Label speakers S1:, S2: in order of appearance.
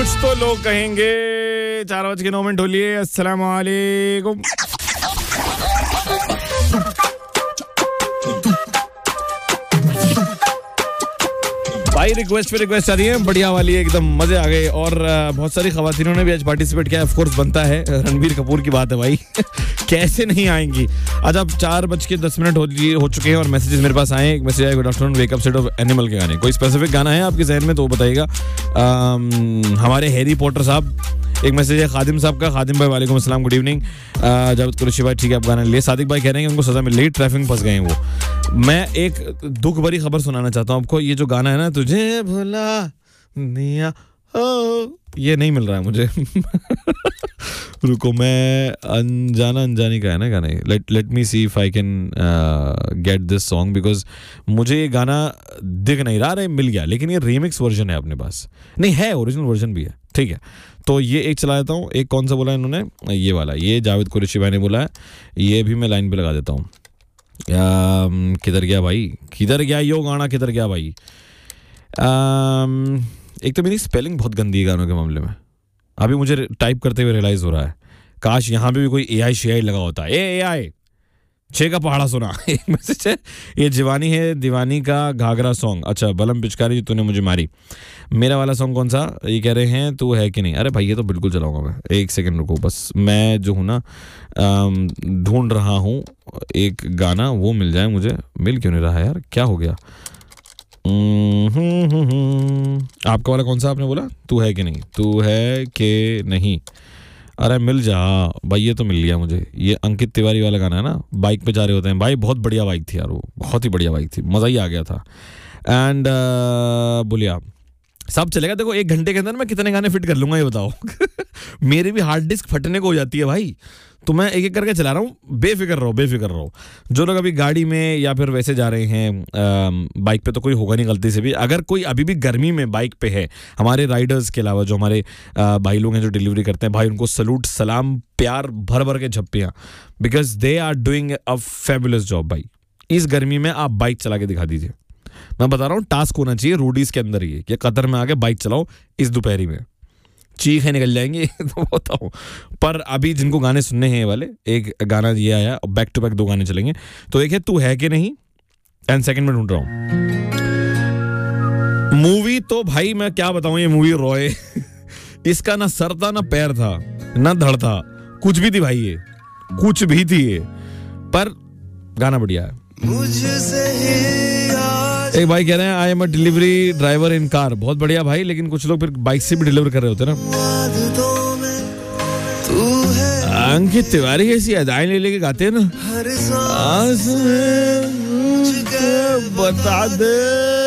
S1: कुछ तो लोग कहेंगे। 4:09 हो लिए। अस्सलाम वालेकुम। भाई रिक्वेस्ट पे रिक्वेस्ट आ रही है, बढ़िया वाली एकदम मजे आ गए। और बहुत सारी खवातीनों ने भी आज पार्टिसिपेट किया। ऑफ कोर्स बनता है, रणबीर कपूर की बात है भाई। कैसे नहीं आएंगी। आज अब 4:10 हो चुके हैं और मैसेजेस मेरे पास आए। एक मैसेज आया, good afternoon, wake up set of animal के गाने। कोई स्पेसिफिक गाना है आपके जहन में तो वो बताइएगा। हमारे हैरी पॉटर साहब, एक मैसेज है खादिम साहब का। खादिम भाई वालेकुम अस्सलाम, गुड इवनिंग। जावेद कुरैशी भाई, ठीक है आप गाना ले। सादिक भाई कह रहे हैं कि उनको सजा मिल रही, ट्रैफिक में फंस गए हैं वो। मैं एक दुख भरी खबर सुनाना चाहता हूँ आपको। ये जो गाना है ना, तुझे भुला दिया ओ, ये नहीं मिल रहा है मुझे। रुको, मैं अनजानी का है ना गाना। Let me see if I can get this song, because मुझे ये गाना दिख नहीं रहा है। मिल गया, लेकिन ये रीमिक्स वर्जन है अपने पास, नहीं है, ओरिजिनल वर्जन भी है। ठीक है, तो ये एक चला देता हूँ। एक कौन सा बोला इन्होंने, ये वाला, ये जावेद कुरैशी भाई ने बोला है। ये भी मैं लाइन पे लगा देता हूँ। किधर गया भाई, किधर गया यो गाना, किधर गया भाई। एक तो मेरी स्पेलिंग बहुत गंदी है गानों के मामले में। अभी मुझे टाइप करते हुए रियलाइज हो रहा है, काश यहाँ पे भी कोई AI शेआई लगा होता। AI 6 का पहाड़ा सुना। एक मैसेज है, ये जीवानी है दीवानी का घाघरा सॉन्ग। अच्छा, बलम पिचकारी जो तूने मुझे मारी। मेरा वाला सॉन्ग कौन सा, ये कह रहे हैं तू है कि नहीं। अरे भाई ये तो बिल्कुल चलाऊंगा मैं। एक सेकंड रुको बस, मैं जो हूँ ना ढूंढ रहा हूँ एक गाना, वो मिल जाए मुझे। मिल क्यों नहीं रहा है यार, क्या हो गया। आपका वाला कौन सा आपने बोला, तू है कि नहीं, तू है कि नहीं। अरे मिल जा भाई, ये तो मिल गया मुझे। ये अंकित तिवारी वाला गाना है ना, बाइक पे जा रहे होते हैं भाई। बहुत बढ़िया बाइक थी यार वो, बहुत ही बढ़िया बाइक थी, मज़ा ही आ गया था। एंड बोलिए आप, सब चलेगा। देखो 1 घंटे के अंदर मैं कितने गाने फिट कर लूंगा ये बताओ। मेरी भी हार्ड डिस्क फटने को हो जाती है भाई, तो मैं एक एक करके चला रहा हूँ। बेफिक्र रहो। जो लोग अभी गाड़ी में या फिर वैसे जा रहे हैं बाइक पे, तो कोई होगा नहीं गलती से भी। अगर कोई अभी भी गर्मी में बाइक पे है, हमारे राइडर्स के अलावा जो हमारे भाई लोग हैं जो डिलीवरी करते हैं, भाई उनको सलूट, सलाम, प्यार भर भर के झप्पियाँ, because they are doing a fabulous job भाई। इस गर्मी में आप बाइक चला के दिखा दीजिए। मैं बता रहा हूँ, टास्क होना चाहिए रोडीज के अंदर ये, कि कतर में आके बाइक चलाओ इस दोपहरी में, चीखें निकल जाएंगी। तो बताओ। पर अभी जिनको गाने सुनने हैं ये वाले, एक गाना ये आया, बैक टू बैक 2 गाने चलेंगे। तो एक है तू है कि नहीं, एंड सेकंड में ढूंढ रहा हूँ मूवी। तो भाई मैं क्या बताऊं, ये मूवी रॉय। इसका ना सर था ना पैर था ना धड़ था, कुछ भी थी भाई, ये कुछ भी थी ये, पर गाना बढ़िया है। एक भाई कह रहे हैं I am a delivery driver in car. बहुत बढ़िया भाई, लेकिन कुछ लोग फिर बाइक से भी डिलीवर कर रहे होते हैं ना। अंकित तिवारी ऐसी अदाएं ले लेके गाते हैं ना, बता दे